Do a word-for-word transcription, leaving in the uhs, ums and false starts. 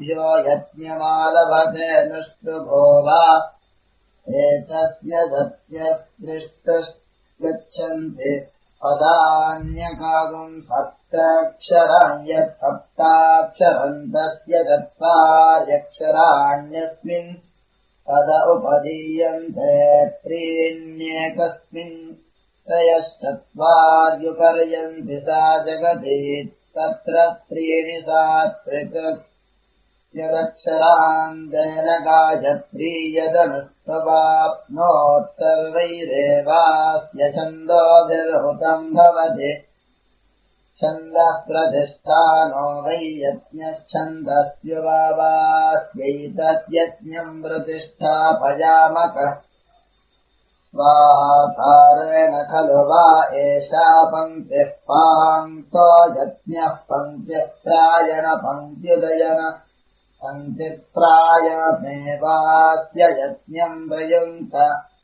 ताभ्यो यज्ञमालभते नुष्टुभो वा एतस्य दत्यस्पृष्टगच्छन्ति पदान्यकागुम् सप्ताक्षराणि यत् सप्ताक्षरन्तस्य चत्वार्यक्षराण्यस्मिन् पद उपदीयन्ते त्रीण्येकस्मिन् त्रयः चत्वार्युपर्यन्ति सा जगति तत्र त्रीणि सात्विक यदक्षरान्तेन गायत्री यदनुष्टवाप्नोत्तर्वैरेवास्य छन्दोभिर्हुतम् भवति छन्दः प्रतिष्ठानो वै यज्ञश्छन्दस्युवास्यैतद्यज्ञम् प्रतिष्ठापयामकः स्वाहाकारेण खलु वा एषा पङ्क्तिः पान्तो यज्ञः पङ्क्तिः प्रायण पङ्क्त्युदयन पङ्क्तिप्रायमेवास्य यज्ञम् प्रयुङ्क्त